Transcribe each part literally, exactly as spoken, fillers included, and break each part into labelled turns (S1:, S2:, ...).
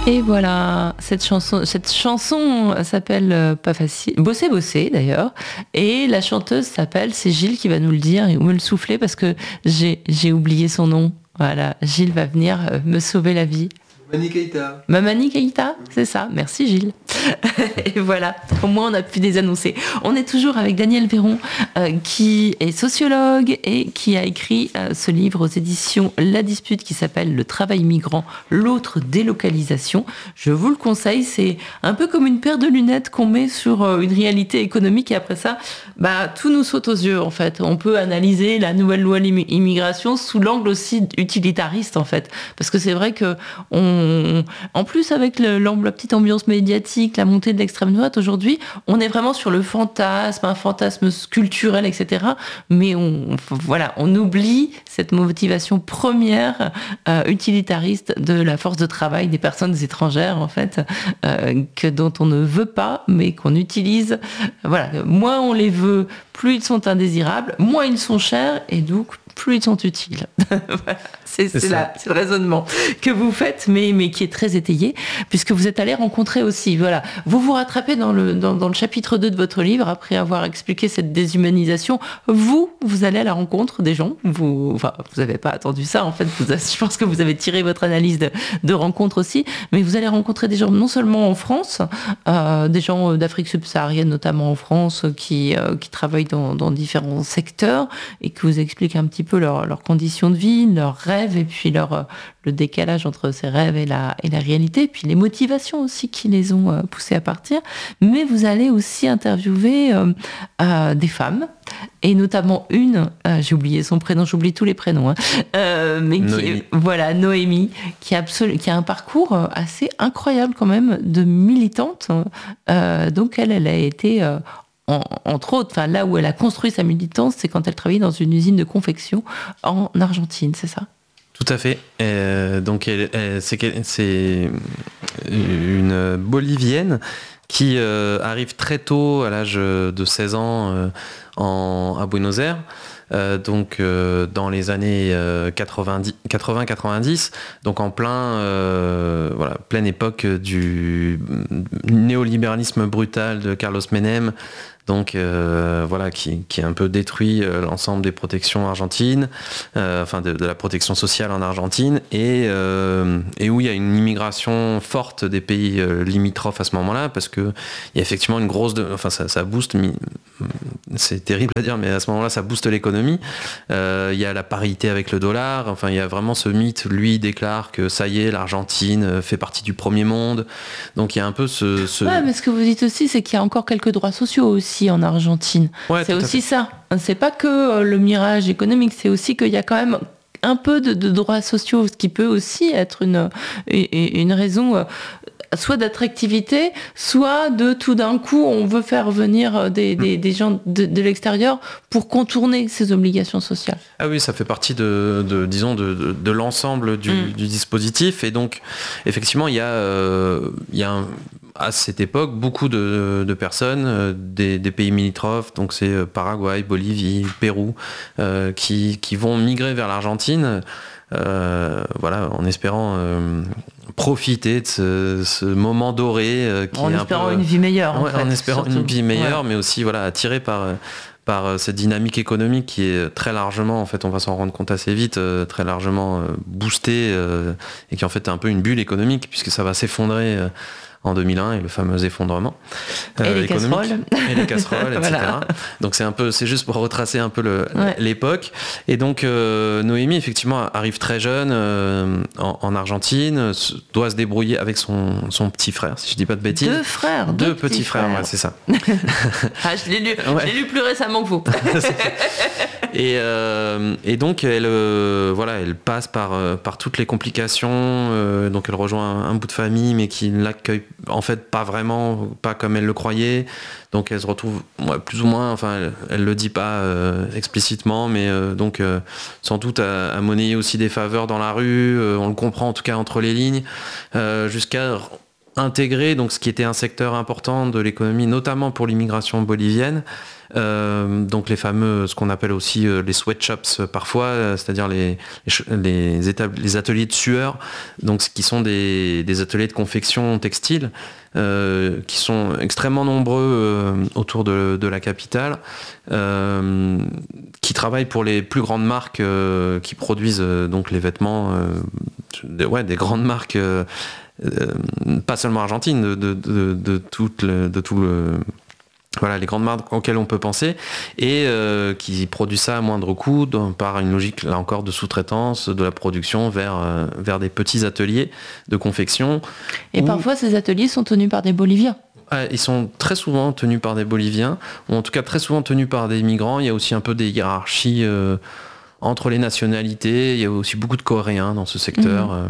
S1: Et voilà, cette chanson, cette chanson s'appelle euh, Pas facile, Bosser Bosser d'ailleurs, et la chanteuse s'appelle, c'est Gilles qui va nous le dire et me le souffler parce que j'ai, j'ai oublié son nom. Voilà, Gilles va venir euh, me sauver la vie.
S2: Mamani Keïta.
S1: Mamani Keïta, c'est ça. Merci Gilles. Et voilà, au moins on a pu désannoncer. On est toujours avec Daniel Véron, euh, qui est sociologue et qui a écrit euh, ce livre aux éditions La Dispute qui s'appelle Le travail migrant, l'autre délocalisation. Je vous le conseille, c'est un peu comme une paire de lunettes qu'on met sur euh, une réalité économique et après ça, bah, tout nous saute aux yeux en fait. On peut analyser la nouvelle loi immigration sous l'angle aussi utilitariste en fait. Parce que c'est vrai que on en plus, avec le, la petite ambiance médiatique, la montée de l'extrême droite, aujourd'hui, on est vraiment sur le fantasme, un fantasme culturel, et cetera. Mais on, voilà, on oublie cette motivation première euh, utilitariste de la force de travail des personnes étrangères, en fait, euh, que, dont on ne veut pas, mais qu'on utilise. Voilà, moins on les veut, plus ils sont indésirables, moins ils sont chers, et donc plus ils sont utiles. Voilà, c'est, c'est, c'est, la, c'est le raisonnement que vous faites, mais, mais qui est très étayé, puisque vous êtes allé rencontrer aussi. Voilà. Vous vous rattrapez dans le, dans, dans le chapitre deux de votre livre, après avoir expliqué cette déshumanisation. Vous, vous allez à la rencontre des gens. Vous enfin, vous n'avez pas attendu ça, en fait. Vous, je pense que vous avez tiré votre analyse de, de rencontre aussi, mais vous allez rencontrer des gens non seulement en France, euh, des gens d'Afrique subsaharienne, notamment en France, qui, euh, qui travaillent dans, dans différents secteurs et qui vous expliquent un petit peu leurs leur conditions de vie, leurs rêves et puis leur, le décalage entre ces rêves et la, et la réalité, et puis les motivations aussi qui les ont euh, poussés à partir. Mais vous allez aussi interviewer euh, euh, des femmes, et notamment une, euh, j'ai oublié son prénom, j'oublie tous les prénoms, hein, euh, mais qui, voilà, Noémie, qui a, absolu, qui a un parcours assez incroyable quand même de militante. Euh, donc elle, elle a été... Euh, En, entre autres, enfin, là où elle a construit sa militance, c'est quand elle travaillait dans une usine de confection en Argentine, c'est ça ?
S3: Tout à fait. Euh, donc, elle, elle, c'est, c'est une Bolivienne qui euh, arrive très tôt, à l'âge de seize ans, euh, en, à Buenos Aires. Euh, donc euh, dans les années euh, quatre-vingt-dix quatre-vingt-dix, donc en plein, euh, voilà, pleine époque du néolibéralisme brutal de Carlos Menem, donc euh, voilà, qui, qui a un peu détruit euh, l'ensemble des protections argentines, euh, enfin de, de la protection sociale en Argentine, et, euh, et où il y a une immigration forte des pays euh, limitrophes à ce moment-là, parce que il y a effectivement une grosse, de, enfin ça, ça booste, c'est terrible à dire, mais à ce moment-là ça booste l'économie. Euh, il y a la parité avec le dollar, enfin il y a vraiment ce mythe, lui déclare que ça y est, l'Argentine fait partie du premier monde, donc il y a un peu ce... ce...
S1: Ouais, mais ce que vous dites aussi, c'est qu'il y a encore quelques droits sociaux aussi en Argentine.
S3: Ouais,
S1: c'est aussi ça. C'est pas que le mirage économique, c'est aussi qu'il y a quand même un peu de, de droits sociaux, ce qui peut aussi être une, une raison soit d'attractivité, soit de tout d'un coup, on veut faire venir des, des, des gens de, de l'extérieur pour contourner ces obligations sociales.
S3: Ah oui, ça fait partie de, de disons, de, de, de l'ensemble du, mm. du dispositif. Et donc, effectivement, il y a, euh, il y a un, à cette époque beaucoup de, de personnes euh, des, des pays limitrophes, donc c'est euh, Paraguay, Bolivie, Pérou, euh, qui, qui vont migrer vers l'Argentine, euh, voilà, en espérant euh, profiter de ce, ce moment doré. Euh, qui
S1: en
S3: est
S1: espérant
S3: un peu,
S1: une vie meilleure.
S3: Ouais,
S1: en, fait,
S3: en espérant
S1: surtout.
S3: une vie meilleure,
S1: ouais.
S3: mais aussi voilà, attiré par... par cette dynamique économique qui est très largement, en fait, on va s'en rendre compte assez vite, euh, très largement euh, boostée, euh, et qui en fait est un peu une bulle économique, puisque ça va s'effondrer euh, en deux mille un, et le fameux effondrement
S1: euh, et les
S3: économique.
S1: casseroles.
S3: Et les casseroles, et cetera. Voilà. Donc c'est un peu, c'est juste pour retracer un peu le, ouais. l'époque. Et donc euh, Noémie, effectivement, arrive très jeune euh, en, en Argentine, doit se débrouiller avec son, son petit frère, si je dis pas de bêtises.
S1: Deux frères.
S3: Deux,
S1: deux
S3: petits, petits frères,
S1: frères.
S3: Ouais, c'est ça.
S1: ah, je l'ai lu, ouais. je l'ai lu plus récemment que vous.
S3: et, euh, et donc elle, euh, voilà, elle passe par, euh, par toutes les complications. Euh, donc elle rejoint un, un bout de famille, mais qui ne l'accueille en fait pas vraiment, pas comme elle le croyait. Donc elle se retrouve ouais, plus ou moins, enfin elle, elle le dit pas euh, explicitement, mais euh, donc euh, sans doute à, à monnayer aussi des faveurs dans la rue. Euh, on le comprend en tout cas entre les lignes, euh, jusqu'à intégré donc ce qui était un secteur important de l'économie, notamment pour l'immigration bolivienne. Euh, donc les fameux, ce qu'on appelle aussi euh, les sweatshops euh, parfois, euh, c'est-à-dire les, les, les, étab- les ateliers de sueur, donc qui sont des, des ateliers de confection textile, euh, qui sont extrêmement nombreux euh, autour de, de la capitale, euh, qui travaillent pour les plus grandes marques euh, qui produisent euh, donc les vêtements, euh, des, ouais, des grandes marques, euh, euh, pas seulement argentines, de, de, de, de, tout le, de tout le Voilà, les grandes marques auxquelles on peut penser et euh, qui produisent ça à moindre coût donc, par une logique, là encore, de sous-traitance de la production vers, euh, vers des petits ateliers de confection.
S1: Et
S3: où,
S1: parfois, ces ateliers sont tenus par des Boliviens.
S3: euh, ils sont très souvent tenus par des Boliviens, ou en tout cas très souvent tenus par des migrants. Il y a aussi un peu des hiérarchies euh, entre les nationalités. Il y a aussi beaucoup de Coréens dans ce secteur. Mmh. Euh,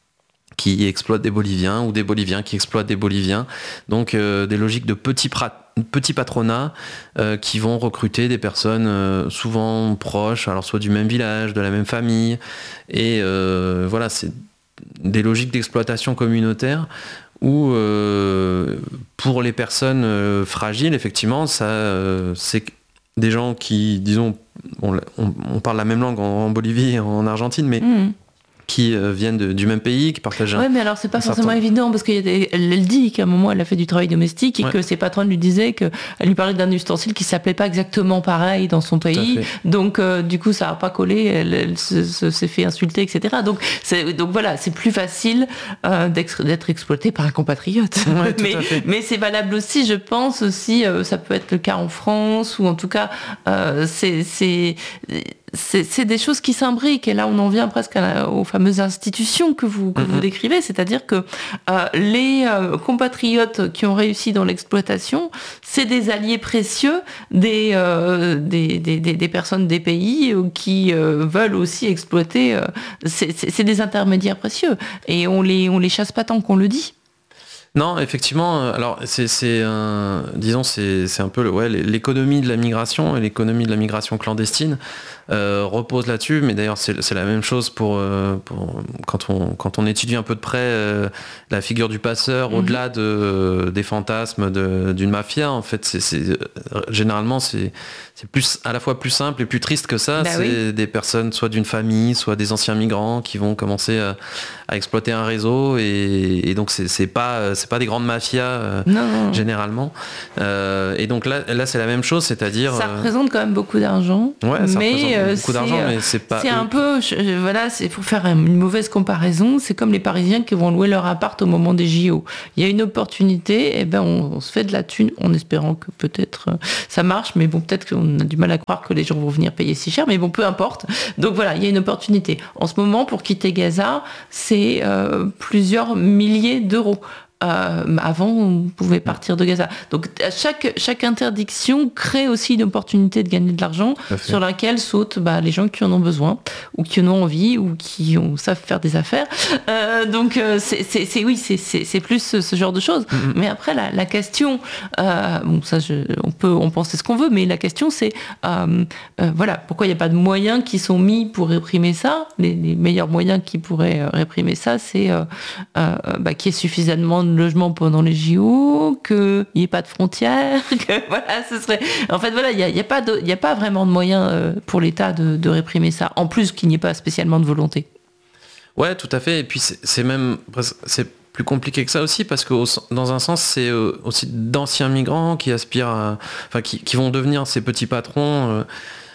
S3: qui exploitent des Boliviens ou des Boliviens qui exploitent des Boliviens. Donc euh, des logiques de petits, pra- petits patronats euh, qui vont recruter des personnes euh, souvent proches, alors soit du même village, de la même famille. Et euh, voilà, c'est des logiques d'exploitation communautaire où euh, pour les personnes euh, fragiles, effectivement, ça, euh, c'est des gens qui, disons, on, on, on parle la même langue en, en Bolivie et en Argentine, mais... Mmh. qui euh, viennent de, du même pays, qui partagent un...
S1: Oui, mais alors c'est pas forcément
S3: certain...
S1: évident, parce qu'elle elle dit qu'à un moment, elle a fait du travail domestique et ouais. que ses patronnes lui disaient qu'elle lui parlait d'un ustensile qui s'appelait pas exactement pareil dans son pays. Donc, euh, du coup, ça n'a pas collé, elle, elle se, se, s'est fait insulter, et cetera. Donc, c'est, donc voilà, c'est plus facile euh, d'être, d'être exploité par un compatriote.
S3: Ouais,
S1: mais, mais c'est valable aussi, je pense, aussi, euh, ça peut être le cas en France, ou en tout cas, euh, c'est... c'est C'est, c'est des choses qui s'imbriquent, et là on en vient presque à la, aux fameuses institutions que vous, que mm-hmm. vous décrivez, c'est-à-dire que euh, les euh, compatriotes qui ont réussi dans l'exploitation, c'est des alliés précieux des, euh, des, des, des, des personnes des pays qui euh, veulent aussi exploiter, euh, c'est, c'est, c'est des intermédiaires précieux, et on les, on les chasse pas tant qu'on le dit.
S3: Non, effectivement, alors c'est, c'est un, disons, c'est, c'est un peu ouais, l'économie de la migration et l'économie de la migration clandestine euh, repose là-dessus, mais d'ailleurs c'est, c'est la même chose pour, euh, pour quand, on, quand on étudie un peu de près euh, la figure du passeur, mmh. au-delà de, des fantasmes de, d'une mafia, en fait, c'est, c'est, généralement c'est, c'est plus, à la fois plus simple et plus triste que ça, bah c'est oui. des personnes soit d'une famille, soit des anciens migrants qui vont commencer à, à exploiter un réseau, et, et donc c'est, c'est pas... c'est pas des grandes mafias euh, non. généralement euh, et donc là, là c'est la même chose, c'est-à-dire
S1: ça euh... représente quand même beaucoup d'argent,
S3: ouais, ça
S1: mais
S3: représente
S1: euh,
S3: beaucoup d'argent, mais c'est pas
S1: c'est
S3: eux.
S1: un peu je, voilà, c'est pour faire une mauvaise comparaison, c'est comme les Parisiens qui vont louer leur appart au moment des J O. Il y a une opportunité, et ben on, on se fait de la thune en espérant que peut-être euh, ça marche, mais bon, peut-être qu'on a du mal à croire que les gens vont venir payer si cher, mais bon, peu importe. Donc voilà, il y a une opportunité en ce moment pour quitter Gaza, c'est euh, plusieurs milliers d'euros. Euh, avant, on pouvait partir de Gaza. Donc, chaque, chaque interdiction crée aussi une opportunité de gagner de l'argent sur laquelle sautent bah, les gens qui en ont besoin, ou qui en ont envie, ou qui ont, savent faire des affaires. Euh, donc, c'est, c'est, c'est, oui, c'est, c'est, c'est plus ce, ce genre de choses. Mm-hmm. Mais après, la, la question, euh, bon, ça, je, on peut en penser ce qu'on veut, mais la question, c'est, euh, euh, voilà, pourquoi il n'y a pas de moyens qui sont mis pour réprimer ça? Les, les meilleurs moyens qui pourraient réprimer ça, c'est euh, euh, bah, qu'il y ait suffisamment de logement pendant les J O, qu'il n'y ait pas de frontières, que voilà, ce serait... En fait, voilà, il n'y a, y a, pas de, y a pas vraiment de moyens euh, pour l'État de, de réprimer ça, en plus qu'il n'y ait pas spécialement de volonté.
S3: Ouais, tout à fait, et puis c'est, c'est même... C'est plus compliqué que ça aussi, parce que dans un sens, c'est aussi d'anciens migrants qui aspirent à... Enfin, qui, qui vont devenir ces petits patrons... Euh,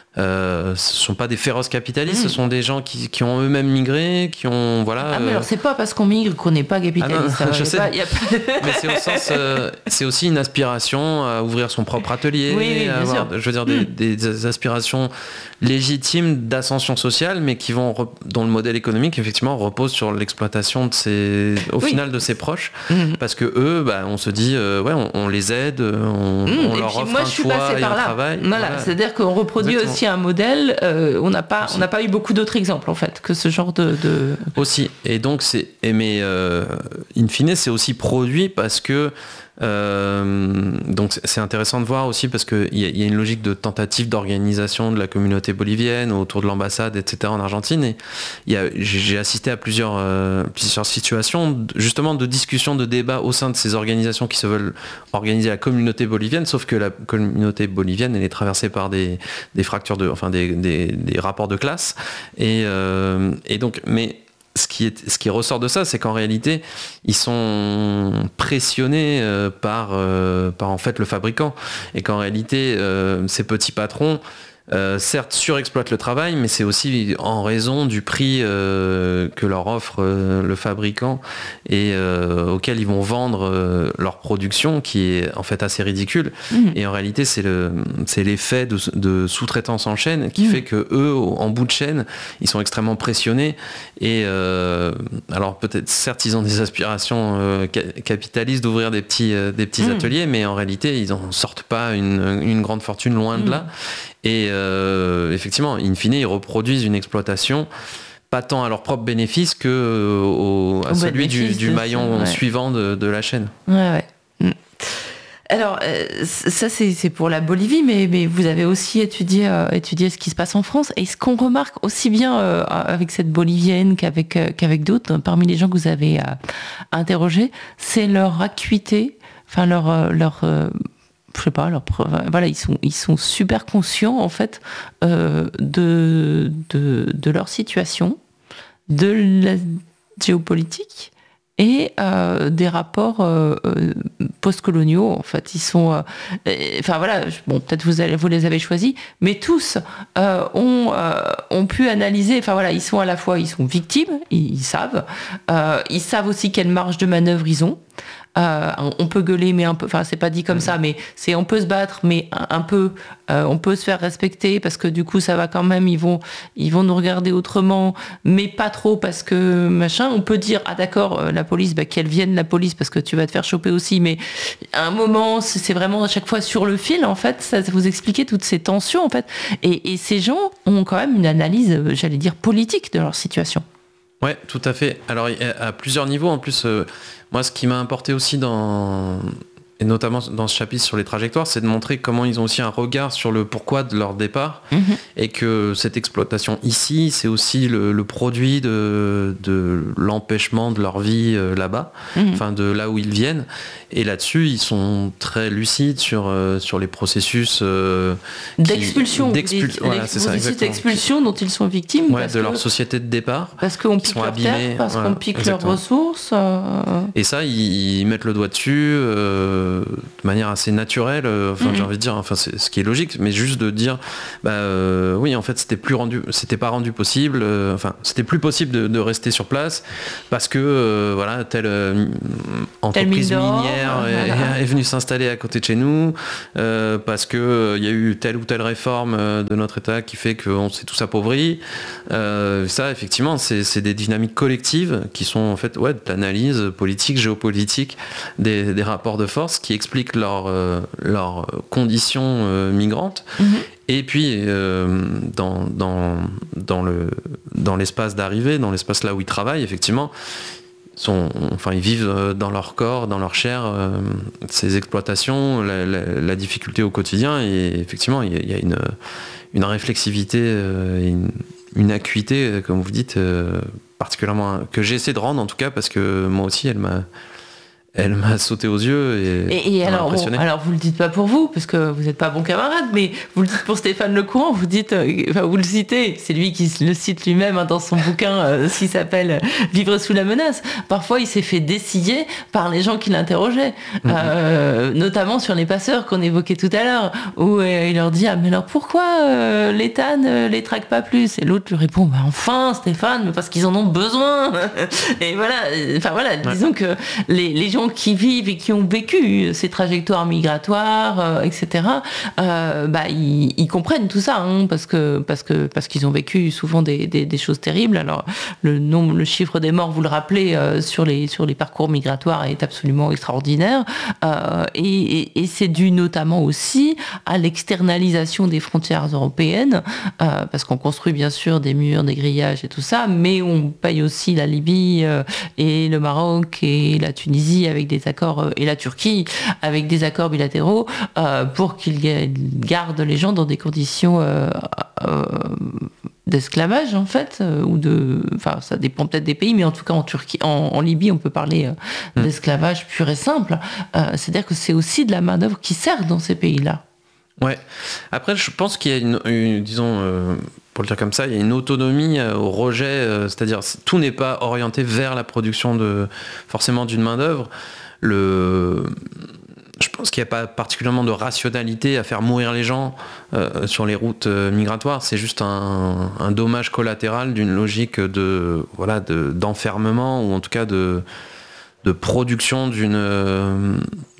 S3: Euh, ce sont pas des féroces capitalistes, mmh. ce sont des gens qui, qui ont eux-mêmes migré, qui ont voilà.
S1: Ah mais alors c'est pas parce qu'on migre qu'on n'est pas capitaliste.
S3: Ah non, je sais.
S1: Pas, y a pas de...
S3: Mais c'est au sens, euh, c'est aussi une aspiration à ouvrir son propre atelier,
S1: oui, oui,
S3: à avoir, je veux dire mmh. des, des aspirations légitimes d'ascension sociale, mais qui vont dont le modèle économique effectivement repose sur l'exploitation de ses, au oui. final de ses proches, mmh. parce que eux, bah, on se dit euh, ouais, on, on les aide, on, mmh. on leur offre
S1: moi,
S3: un
S1: je suis
S3: toit
S1: passée
S3: et
S1: par
S3: un
S1: là.
S3: travail.
S1: Voilà, voilà. C'est-à-dire qu'on reproduit Exactement. aussi un modèle, euh, on n'a pas, on n'a pas eu beaucoup d'autres exemples en fait que ce genre de. de...
S3: Aussi, et donc c'est, mais euh, in fine, c'est aussi produit parce que Euh, donc c'est intéressant de voir aussi parce qu'il y, y a une logique de tentative d'organisation de la communauté bolivienne autour de l'ambassade, et cetera en Argentine. Et y a, j'ai assisté à plusieurs, euh, plusieurs situations justement de discussion, de débat au sein de ces organisations qui se veulent organiser la communauté bolivienne, sauf que la communauté bolivienne elle est traversée par des, des fractures, de, enfin des, des, des rapports de classe. Et, euh, et donc, mais Ce qui, est, ce qui ressort de ça, c'est qu'en réalité, ils sont pressionnés euh, par, euh, par en fait le fabricant. Et qu'en réalité, euh, ces petits patrons, euh, certes, surexploitent le travail, mais c'est aussi en raison du prix euh, que leur offre euh, le fabricant et euh, auquel ils vont vendre euh, leur production, qui est en fait assez ridicule. Mmh. Et en réalité, c'est, le, c'est l'effet de, de sous-traitance en chaîne qui mmh. fait que eux, en bout de chaîne, ils sont extrêmement pressionnés. Et euh, alors peut-être, certes, ils ont des aspirations euh, capitalistes d'ouvrir des petits, euh, des petits mmh. ateliers, mais en réalité, ils n'en sortent pas une, une grande fortune, loin mmh. de là. Et euh, effectivement, in fine, ils reproduisent une exploitation, pas tant à leur propre bénéfice que euh, au, à au celui du, du maillon ouais. suivant de, de la chaîne.
S1: Ouais, ouais. Alors, euh, ça, c'est, c'est pour la Bolivie, mais, mais vous avez aussi étudié, euh, étudié ce qui se passe en France. Et ce qu'on remarque aussi bien euh, avec cette Bolivienne qu'avec, euh, qu'avec d'autres, parmi les gens que vous avez euh, interrogés, c'est leur acuité, enfin leur... Euh, leur euh, je sais pas, leur, voilà, ils sont, ils sont super conscients en fait euh, de, de, de leur situation, de la géopolitique et euh, des rapports euh, post-coloniaux. En fait, ils sont, euh, et, enfin voilà, bon, peut-être vous, allez, vous les avez choisis, mais tous euh, ont, euh, ont pu analyser. Enfin voilà, ils sont à la fois, ils sont victimes, ils, ils savent, euh, ils savent aussi quelle marge de manœuvre ils ont. Euh, on peut gueuler, mais un peu, enfin c'est pas dit comme mmh. ça, mais c'est on peut se battre, mais un, un peu, euh, on peut se faire respecter parce que du coup ça va quand même, ils vont, ils vont nous regarder autrement, mais pas trop parce que machin. On peut dire ah d'accord, euh, la police, bah, qu'elle vienne la police parce que tu vas te faire choper aussi, mais à un moment c'est vraiment à chaque fois sur le fil en fait. Ça vous expliquait toutes ces tensions en fait, et, et ces gens ont quand même une analyse, j'allais dire politique de leur situation.
S3: Ouais, tout à fait. Alors à plusieurs niveaux en plus. Euh... Moi, ce qui m'a importé aussi dans, et notamment dans ce chapitre sur les trajectoires, c'est de montrer comment ils ont aussi un regard sur le pourquoi de leur départ mmh. et que cette exploitation ici, c'est aussi le, le produit de, de l'empêchement de leur vie euh, là-bas, mmh. enfin de là où ils viennent. Et là-dessus, ils sont très lucides sur, euh, sur les processus euh,
S1: d'expulsion,
S3: qui, d'expul-
S1: voilà, les, c'est ça, d'expulsion dont ils sont victimes.
S3: Ouais, de leur société de départ.
S1: Parce qu'on pique leur terre, parce voilà, qu'on pique exactement. leurs ressources. Euh...
S3: Et ça, ils, ils mettent le doigt dessus euh, de manière assez naturelle. Euh, enfin, mm-hmm. j'ai envie de dire, enfin, c'est ce qui est logique, mais juste de dire, bah euh, oui, en fait, c'était plus rendu, c'était pas rendu possible. Euh, enfin, c'était plus possible de, de rester sur place parce que euh, voilà, telle euh, entreprise telle minière est, voilà. est venue s'installer à côté de chez nous, euh, parce que il euh, y a eu telle ou telle réforme euh, de notre État qui fait qu'on s'est tous appauvris. Euh, ça, effectivement, c'est, c'est des dynamiques collectives qui sont en fait ouais, de l'analyse politique, géopolitique des, des rapports de force qui expliquent leurs euh, leur conditions euh, migrantes. Mm-hmm. Et puis, euh, dans, dans, dans, le, dans l'espace d'arrivée, dans l'espace là où ils travaillent, effectivement, sont, enfin, ils vivent dans leur corps, dans leur chair, euh, ces exploitations, la, la, la difficulté au quotidien. Et effectivement, il y, y a une, une réflexivité, euh, une, une acuité, comme vous dites, euh, particulièrement, que j'ai essayé de rendre en tout cas, parce que moi aussi, elle m'a... Elle m'a sauté aux yeux et,
S1: et, et alors, bon, alors vous le dites pas pour vous parce que vous n'êtes pas bon camarade, mais vous le dites pour Stéphane Lecourant. Vous dites, euh, enfin vous le citez, c'est lui qui le cite lui-même hein, dans son bouquin euh, qui s'appelle Vivre sous la menace. Parfois, il s'est fait dessiller par les gens qui l'interrogeaient, mm-hmm. euh, notamment sur les passeurs qu'on évoquait tout à l'heure, où euh, il leur dit ah mais alors pourquoi euh, l'État ne les traque pas plus? Et l'autre lui répond bah enfin Stéphane, mais parce qu'ils en ont besoin. Et voilà, enfin voilà, ouais. disons que les, les gens qui vivent et qui ont vécu ces trajectoires migratoires, euh, et cetera, euh, bah, ils, ils comprennent tout ça, hein, parce que parce que parce qu'ils ont vécu souvent des, des, des choses terribles. Alors le nombre, le chiffre des morts, vous le rappelez, euh, sur les sur les parcours migratoires est absolument extraordinaire, euh, et, et, et c'est dû notamment aussi à l'externalisation des frontières européennes, euh, parce qu'on construit bien sûr des murs, des grillages et tout ça, mais on paye aussi la Libye euh, et le Maroc et la Tunisie avec des accords, et la Turquie avec des accords bilatéraux, euh, pour qu'ils gardent les gens dans des conditions euh, euh, d'esclavage en fait, euh, ou de, enfin ça dépend peut-être des pays, mais en tout cas en Turquie, en, en Libye, on peut parler euh, d'esclavage pur et simple. Euh, c'est-à-dire que c'est aussi de la main d'œuvre qui sert dans ces pays-là.
S3: Ouais. Après, je pense qu'il y a une, une disons, euh, pour le dire comme ça, il y a une autonomie euh, au rejet, euh, c'est-à-dire tout n'est pas orienté vers la production de forcément d'une main d'œuvre. Le Je pense qu'il n'y a pas particulièrement de rationalité à faire mourir les gens euh, sur les routes euh, migratoires. C'est juste un, un dommage collatéral d'une logique de, voilà, de, d'enfermement, ou en tout cas de, de production d'une, euh,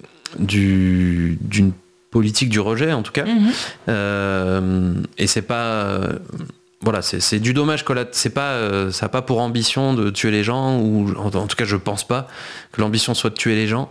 S3: du, d'une politique du rejet, en tout cas. Mmh. Euh, et c'est pas... Euh, Voilà, c'est, c'est du dommage collatéral. C'est pas, euh, ça n'a pas pour ambition de tuer les gens, ou en, en tout cas, je pense pas que l'ambition soit de tuer les gens.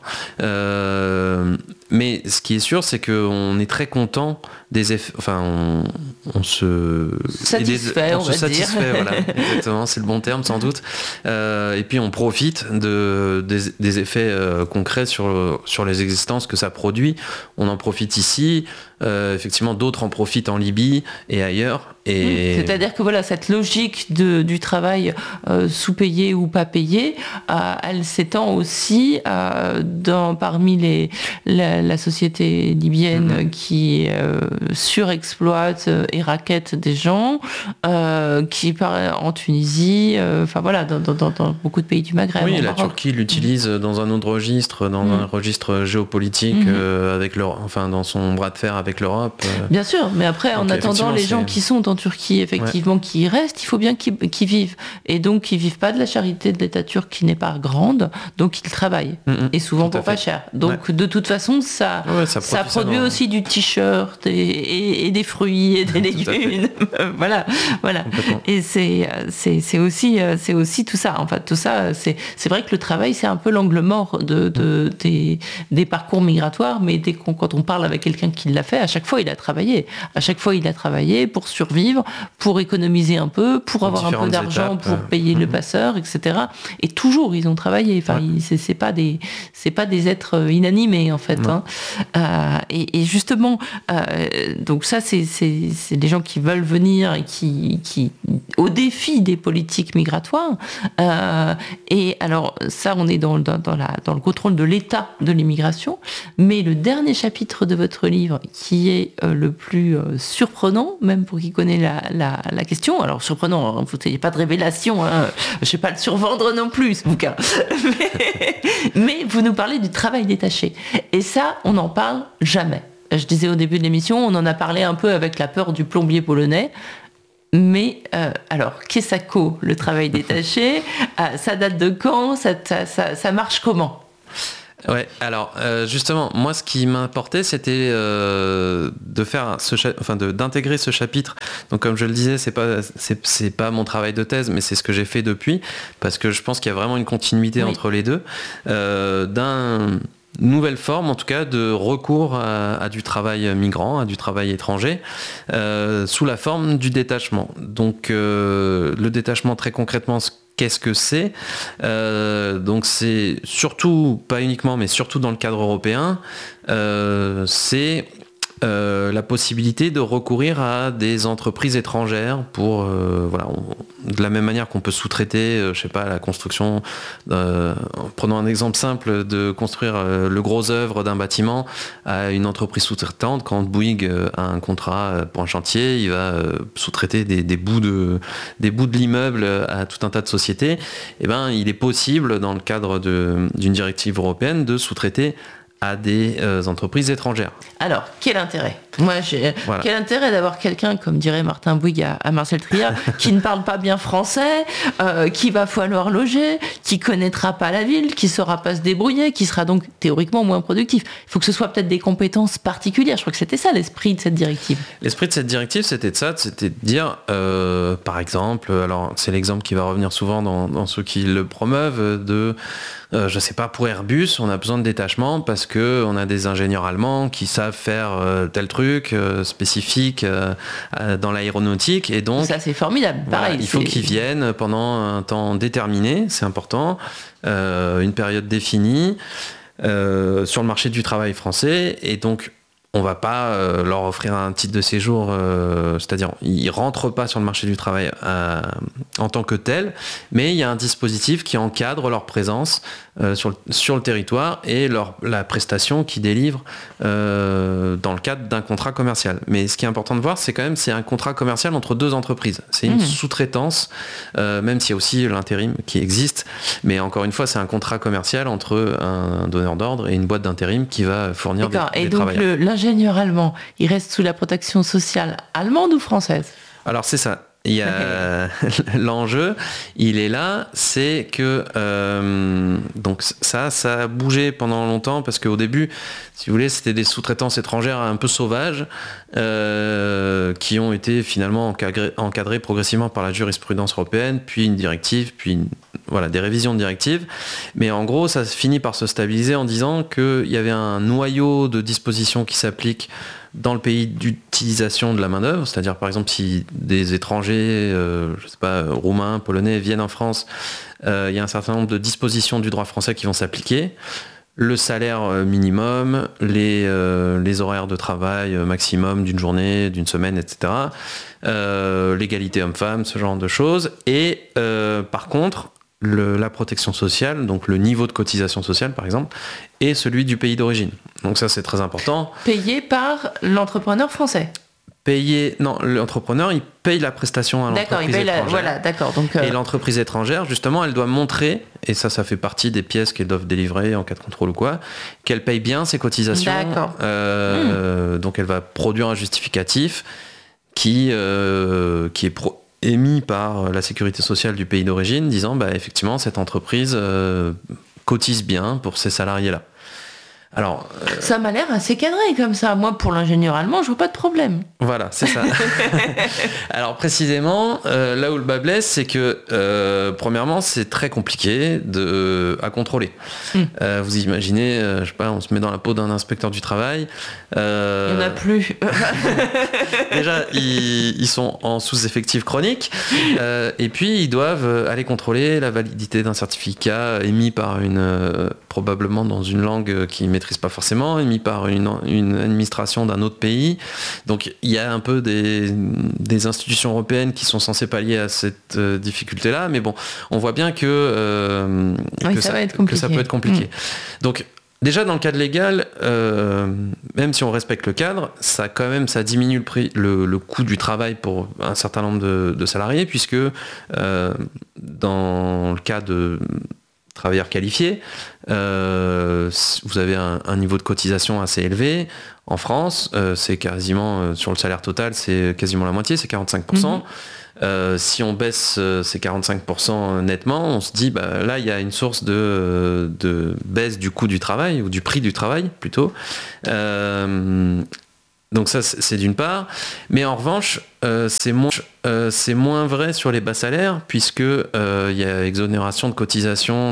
S3: Euh, mais ce qui est sûr, c'est qu'on est très content des effets. Enfin, on, on se
S1: satisfait,
S3: des, on,
S1: on
S3: se
S1: va
S3: satisfait,
S1: dire.
S3: Voilà, exactement, c'est le bon terme sans doute. Euh, et puis on profite de des, des effets euh, concrets sur sur les existences que ça produit. On en profite ici. Euh, effectivement, d'autres en profitent en Libye et ailleurs. Et...
S1: C'est-à-dire que voilà, cette logique de, du travail euh, sous-payé ou pas payé, euh, elle s'étend aussi euh, dans, parmi les, la, la société libyenne, mmh. qui euh, surexploite et raquette des gens, euh, qui en Tunisie, enfin euh, voilà, dans, dans, dans beaucoup de pays du Maghreb.
S3: Oui, la
S1: Maroc.
S3: Turquie l'utilise mmh. dans un autre registre, dans mmh. un registre géopolitique, mmh. euh, avec leur, enfin dans son bras de fer avec l'Europe. Euh...
S1: Bien sûr, mais après, donc, en attendant, les gens c'est... qui sont en Turquie, effectivement, ouais. qui y restent, il faut bien qu'ils, qu'ils vivent. Et donc, ils vivent pas de la charité de l'État turc qui n'est pas grande, donc ils travaillent. Mmh, et souvent pour pas cher. Donc, ouais. de toute façon, ça,
S3: ouais, ça,
S1: ça produit
S3: ça dans...
S1: aussi du t-shirt et, et, et des fruits et des légumes. voilà, voilà. Et c'est, c'est, c'est, aussi, c'est aussi tout ça. En fait, tout ça, c'est, c'est vrai que le travail, c'est un peu l'angle mort de, de, mmh. des, des parcours migratoires, mais dès qu'on, quand on parle avec quelqu'un qui l'a fait, à chaque fois, il a travaillé. À chaque fois, il a travaillé pour survivre, pour économiser un peu, pour, pour avoir un peu d'argent, étapes. pour payer mmh. le passeur, et cetera. Et toujours, ils ont travaillé. Enfin, ouais. ils, c'est, c'est pas des, c'est pas des êtres inanimés, en fait. Hein. Euh, et, et justement, euh, donc ça, c'est, c'est, c'est des gens qui veulent venir et qui, qui, au défi des politiques migratoires. Euh, et alors, ça, on est dans, dans, dans, la, dans le contrôle de l'état de l'immigration. Mais le dernier chapitre de votre livre, qui est euh, le plus euh, surprenant, même pour qui connaît la, la, la question. Alors, surprenant, hein, vous n'avez pas de révélation, hein, je ne vais pas le survendre non plus, ce bouquin. mais, mais vous nous parlez du travail détaché. Et ça, on n'en parle jamais. Je disais au début de l'émission, on en a parlé un peu avec la peur du plombier polonais. Mais euh, alors, Kessako, le travail détaché, euh, ça date de quand, ça, ça, ça, ça marche comment ?
S3: Ouais, alors euh, justement, moi ce qui m'importait, c'était euh, de faire ce cha- enfin de, d'intégrer ce chapitre. Donc comme je le disais, c'est pas c'est, c'est pas mon travail de thèse, mais c'est ce que j'ai fait depuis, parce que je pense qu'il y a vraiment une continuité oui. entre les deux, euh, d'un nouvelle forme en tout cas de recours à, à du travail migrant, à du travail étranger, euh, sous la forme du détachement. Donc euh, le détachement, très concrètement, qu'est-ce que c'est ? euh, Donc c'est surtout, pas uniquement, mais surtout dans le cadre européen, euh, c'est euh, la possibilité de recourir à des entreprises étrangères pour, euh, voilà, on, de la même manière qu'on peut sous-traiter, euh, je sais pas, la construction, euh, prenons un exemple simple, de construire euh, le gros œuvre d'un bâtiment à une entreprise sous-traitante. Quand Bouygues euh, a un contrat pour un chantier, il va euh, sous-traiter des, des, bouts de, des bouts de l'immeuble à tout un tas de sociétés. Et ben, il est possible, dans le cadre de, d'une directive européenne, de sous-traiter à des euh, entreprises étrangères.
S1: Alors, quel intérêt ? Moi, j'ai voilà. Quel intérêt d'avoir quelqu'un, comme dirait Martin Bouygues à, à Marcel Trier, qui ne parle pas bien français, euh, qui va falloir loger, qui connaîtra pas la ville, qui saura pas se débrouiller, qui sera donc théoriquement moins productif. Il faut que ce soit peut-être des compétences particulières. Je crois que c'était ça l'esprit de cette directive.
S3: L'esprit de cette directive, c'était de ça, c'était de dire, euh, par exemple, alors c'est l'exemple qui va revenir souvent dans, dans ceux qui le promeuvent, de, euh, je sais pas, pour Airbus, on a besoin de détachement parce que qu'on a des ingénieurs allemands qui savent faire euh, tel truc euh, spécifique euh, euh, dans l'aéronautique. Et donc,
S1: ça, c'est formidable.
S3: Voilà,
S1: Pareil,
S3: il faut
S1: c'est...
S3: qu'ils viennent pendant un temps déterminé, c'est important, euh, une période définie euh, sur le marché du travail français. Et donc, on va pas euh, leur offrir un titre de séjour, euh, c'est-à-dire ils rentrent pas sur le marché du travail euh, en tant que tel, mais il y a un dispositif qui encadre leur présence euh, sur, le, sur le territoire et leur, la prestation qu'ils délivrent euh, dans le cadre d'un contrat commercial. Mais ce qui est important de voir, c'est quand même c'est un contrat commercial entre deux entreprises. C'est une mmh. sous-traitance, euh, même s'il y a aussi l'intérim qui existe, mais encore une fois, c'est un contrat commercial entre un donneur d'ordre et une boîte d'intérim qui va fournir
S1: D'accord.
S3: des,
S1: et
S3: des
S1: donc
S3: travailleurs.
S1: Le, l'ingénieur allemand, il reste sous la protection sociale allemande ou française ?
S3: Alors c'est ça. Il y a l'enjeu, il est là, c'est que euh, donc ça, ça a bougé pendant longtemps parce qu'au début, si vous voulez, c'était des sous-traitances étrangères un peu sauvages euh, qui ont été finalement encadrées, encadrées progressivement par la jurisprudence européenne, puis une directive, puis une, voilà des révisions de directives. Mais en gros, ça finit par se stabiliser en disant qu'il y avait un noyau de dispositions qui s'appliquent dans le pays d'utilisation de la main-d'œuvre, c'est-à-dire par exemple si des étrangers, euh, je sais pas, roumains, polonais viennent en France, euh, il y a un certain nombre de dispositions du droit français qui vont s'appliquer. Le salaire minimum, les, euh, les horaires de travail maximum d'une journée, d'une semaine, et cetera. Euh, l'égalité homme-femme, ce genre de choses. Et euh, par contre, Le, la protection sociale, donc le niveau de cotisation sociale par exemple, et celui du pays d'origine. Donc ça c'est très important.
S1: Payé par l'entrepreneur français.
S3: Payé, non, l'entrepreneur il paye la prestation à
S1: d'accord,
S3: l'entreprise
S1: il paye
S3: étrangère.
S1: La, voilà, d'accord. Donc, euh...
S3: Et l'entreprise étrangère, justement, elle doit montrer, et ça, ça fait partie des pièces qu'elles doivent délivrer en cas de contrôle ou quoi, qu'elle paye bien ses cotisations.
S1: D'accord.
S3: Euh, mmh. Donc elle va produire un justificatif qui, euh, qui est pro- émis par la sécurité sociale du pays d'origine, disant bah, effectivement cette entreprise euh, cotise bien pour ces salariés-là. Alors, euh...
S1: ça m'a l'air assez cadré comme ça. Moi, pour l'ingénieur allemand, je vois pas de problème.
S3: Voilà, c'est ça. Alors précisément, euh, là où le bas blesse, c'est que euh, premièrement, c'est très compliqué de, euh, à contrôler. Mm. Euh, vous imaginez, euh, je sais pas, on se met dans la peau d'un inspecteur du travail.
S1: Euh... Il n'y en a plus.
S3: Déjà, ils, ils sont en sous-effectif chronique, euh, et puis ils doivent aller contrôler la validité d'un certificat émis par une, euh, probablement dans une langue qu'ils ne maîtrisent pas forcément, émis par une, une administration d'un autre pays. Donc il y a un peu des, des institutions européennes qui sont censées pallier à cette euh, difficulté-là, mais bon, on voit bien que, euh,
S1: oui,
S3: que,
S1: ça,
S3: ça,
S1: va être compliqué.
S3: que ça peut être compliqué.
S1: Mmh.
S3: Donc déjà dans le cadre légal, euh, même si on respecte le cadre, ça quand même ça diminue le prix, le, le coût du travail pour un certain nombre de, de salariés, puisque euh, dans le cas de travailleurs qualifiés, euh, vous avez un, un niveau de cotisation assez élevé. En France, euh, c'est quasiment, euh, sur le salaire total, c'est quasiment la moitié, c'est quarante-cinq pour cent. Mmh. Euh, si on baisse euh, ces quarante-cinq pour cent nettement, on se dit, bah, là, il y a une source de, de baisse du coût du travail, ou du prix du travail, plutôt. Euh, donc ça, c'est d'une part. Mais en revanche, euh, c'est, moins, euh, c'est moins vrai sur les bas salaires, puisque euh, il y a exonération de cotisation